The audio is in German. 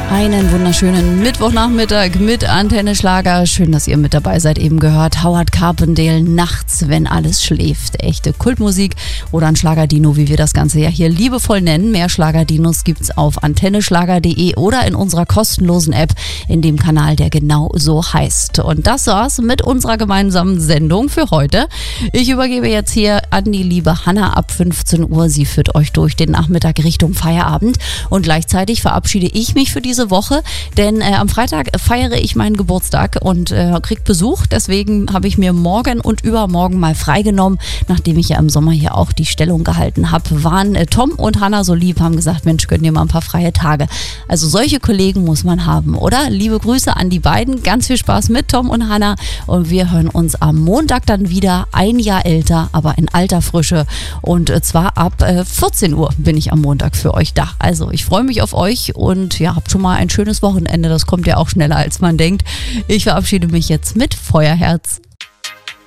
Einen wunderschönen Mittwochnachmittag mit Antenne Schlager. Schön, dass ihr mit dabei seid. Eben gehört Howard Carpendale, Nachts, wenn alles schläft. Echte Kultmusik oder ein Schlagerdino, wie wir das Ganze ja hier liebevoll nennen. Mehr Schlagerdinos gibt's auf antenneschlager.de oder in unserer kostenlosen App in dem Kanal, der genau so heißt. Und das war's mit unserer gemeinsamen Sendung für heute. Ich übergebe jetzt hier an die liebe Hanna ab 15 Uhr. Sie führt euch durch den Nachmittag Richtung Feierabend. Und gleichzeitig verabschiede ich mich für diese Woche, denn am Freitag feiere ich meinen Geburtstag und kriege Besuch. Deswegen habe ich mir morgen und übermorgen mal freigenommen, nachdem ich ja im Sommer hier auch die Stellung gehalten habe. Waren Tom und Hanna so lieb, haben gesagt, Mensch, gönn dir mal ein paar freie Tage. Also solche Kollegen muss man haben, oder? Liebe Grüße an die beiden. Ganz viel Spaß mit Tom und Hanna. Und wir hören uns am Montag dann wieder. Ein Jahr älter, aber in alter Frische. Und zwar ab 14 Uhr bin ich am Montag für euch da. Also ich freue mich auf euch und ja, habt schon mal ein schönes Wochenende. Das kommt ja auch schneller, als man denkt. Ich verabschiede mich jetzt mit Feuerherz.